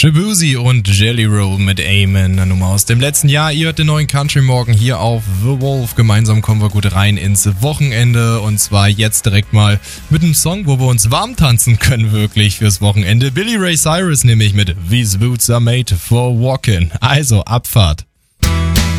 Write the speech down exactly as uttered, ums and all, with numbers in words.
Shaboozey und Jelly Roll mit Amen, eine Nummer aus dem letzten Jahr. Ihr hört den neuen Country Morgen hier auf The Wolf. Gemeinsam kommen wir gut rein ins Wochenende und zwar jetzt direkt mal mit einem Song, wo wir uns warm tanzen können, wirklich fürs Wochenende. Billy Ray Cyrus nämlich mit These Boots Are Made for Walking. Also Abfahrt.